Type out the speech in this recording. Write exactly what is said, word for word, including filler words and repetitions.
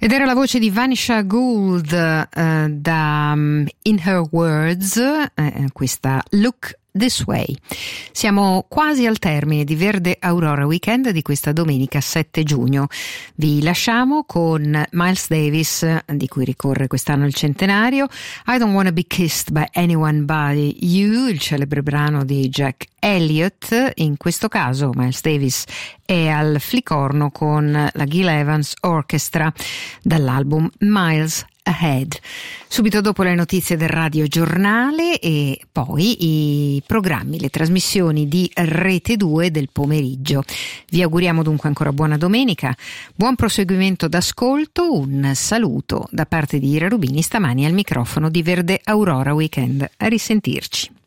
Ed era la voce di Vanisha Gould uh, da um, In Her Words, uh, questa Look This Way. Siamo quasi al termine di Verde Aurora Weekend di questa domenica sette giugno. Vi lasciamo con Miles Davis, di cui ricorre quest'anno il centenario, I Don't Wanna Be Kissed by Anyone But You, il celebre brano di Jack Elliott. In questo caso Miles Davis è al flicorno con la Gil Evans Orchestra dall'album Miles Ahead. Subito dopo le notizie del Radio Giornale e poi i programmi, le trasmissioni di Rete due del pomeriggio. Vi auguriamo dunque ancora buona domenica, buon proseguimento d'ascolto, un saluto da parte di Ira Rubini stamani al microfono di Verde Aurora Weekend. A risentirci.